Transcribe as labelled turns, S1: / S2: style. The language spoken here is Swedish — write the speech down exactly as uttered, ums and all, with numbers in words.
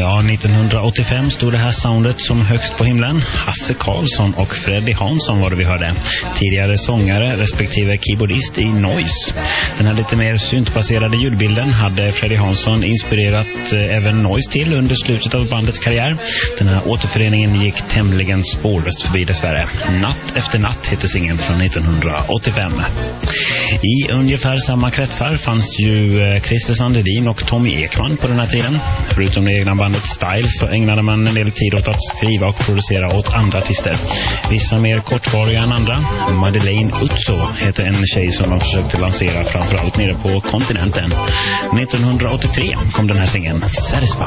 S1: Ja, nittonhundraåttiofem stod det här soundet som högst på himlen. Hasse Karlsson och Freddy Hansson var det vi hörde. Tidigare sångare respektive keyboardist i Noise. Den här lite mer syntbaserade ljudbilden hade Freddy Hansson inspirerat eh, även Noise till under slutet av bandets karriär. Den här återföreningen gick tämligen spårlöst förbi dessvärre. Natt efter natt heter singeln från nittonhundraåttiofem. I ungefär samma kretsar fanns ju eh, Christer Sandelin och Tommy Ekman på den här tiden. Förutom det egna bandet Style så ägnade man en del tid åt att skriva och producera åt andra artister. Vissa mer kortvariga än andra. Madeleine Utso heter en tjej som de försökte lansera framförallt nere på kontinenten. nittonhundraåttiotre kom den här singeln Satisfied.